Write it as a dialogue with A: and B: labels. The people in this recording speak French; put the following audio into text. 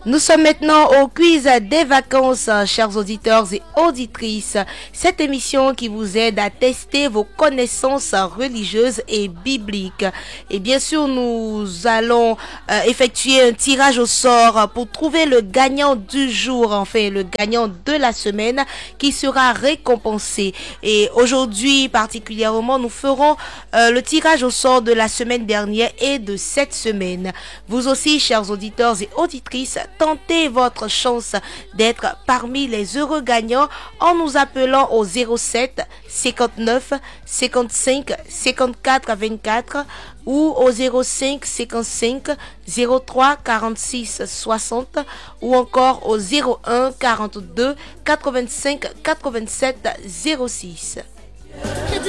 A: Nous sommes maintenant au quiz des vacances, chers auditeurs et auditrices. Cette émission qui vous aide à tester vos connaissances religieuses et bibliques. Et bien sûr, nous allons effectuer un tirage au sort pour trouver le gagnant du jour, enfin le gagnant de la semaine qui sera récompensé. Et aujourd'hui particulièrement, nous ferons le tirage au sort de la semaine dernière et de cette semaine. Vous aussi, chers auditeurs et auditrices, tentez votre chance d'être parmi les heureux gagnants en nous appelant au 07 59 55 54 24 ou au 05 55 03 46 60 ou encore au 01 42 85 87 06.